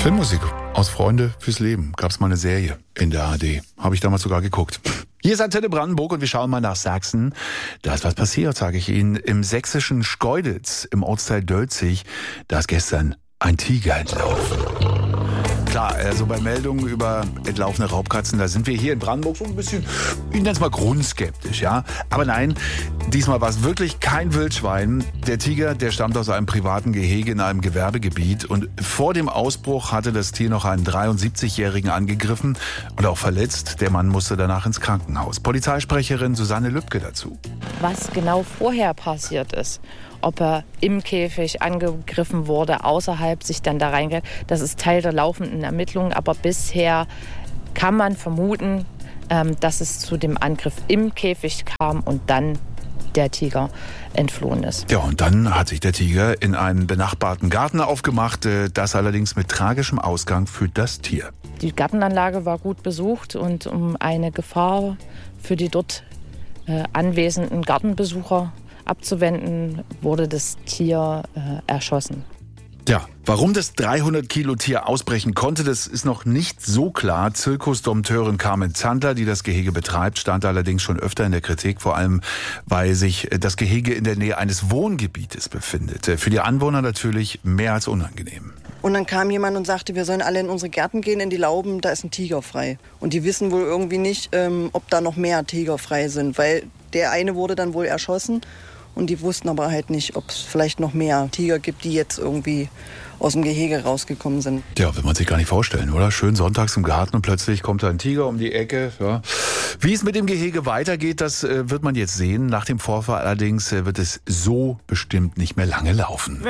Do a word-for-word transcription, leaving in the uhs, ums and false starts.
Filmmusik aus Freunde fürs Leben. Gab es mal eine Serie in der A R D. Habe ich damals sogar geguckt. Hier ist Antenne Brandenburg und wir schauen mal nach Sachsen. Da ist was passiert, sage ich Ihnen. Im sächsischen Schkeuditz, im Ortsteil Dölzig, da ist gestern ein Tiger entlaufen. Klar, also bei Meldungen über entlaufene Raubkatzen, da sind wir hier in Brandenburg so ein bisschen, ich nenne es mal grundskeptisch, ja. Aber nein, diesmal war es wirklich kein Wildschwein. Der Tiger, der stammt aus einem privaten Gehege in einem Gewerbegebiet und vor dem Ausbruch hatte das Tier noch einen dreiundsiebzigjährigen angegriffen und auch verletzt. Der Mann musste danach ins Krankenhaus. Polizeisprecherin Susanne Lübke dazu. Was genau vorher passiert ist, ob er im Käfig angegriffen wurde, außerhalb sich dann da reingeht, das ist Teil der laufenden Ermittlungen. Aber bisher kann man vermuten, ähm, dass es zu dem Angriff im Käfig kam und dann der Tiger entflohen ist. Ja, und dann hat sich der Tiger in einen benachbarten Garten aufgemacht, das allerdings mit tragischem Ausgang für das Tier. Die Gartenanlage war gut besucht und um eine Gefahr für die dort äh, anwesenden Gartenbesucher abzuwenden, wurde das Tier äh, erschossen. Ja, warum das dreihundert Kilo Tier ausbrechen konnte, das ist noch nicht so klar. Zirkusdompteurin Carmen Zandler, die das Gehege betreibt, stand allerdings schon öfter in der Kritik, vor allem weil sich das Gehege in der Nähe eines Wohngebietes befindet. Für die Anwohner natürlich mehr als unangenehm. Und dann kam jemand und sagte, wir sollen alle in unsere Gärten gehen, in die Lauben, da ist ein Tiger frei. Und die wissen wohl irgendwie nicht, ähm, ob da noch mehr Tiger frei sind, weil der eine wurde dann wohl erschossen. Und die wussten aber halt nicht, ob es vielleicht noch mehr Tiger gibt, die jetzt irgendwie aus dem Gehege rausgekommen sind. Ja, will man sich gar nicht vorstellen, oder? Schön sonntags im Garten und plötzlich kommt da ein Tiger um die Ecke. Ja. Wie es mit dem Gehege weitergeht, das äh, wird man jetzt sehen. Nach dem Vorfall allerdings äh, wird es so bestimmt nicht mehr lange laufen.